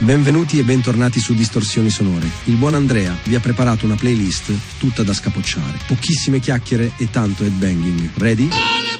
Benvenuti e bentornati su Distorsioni Sonore. Il buon Andrea vi ha preparato una playlist tutta da scapocciare. Pochissime chiacchiere e tanto headbanging. Ready?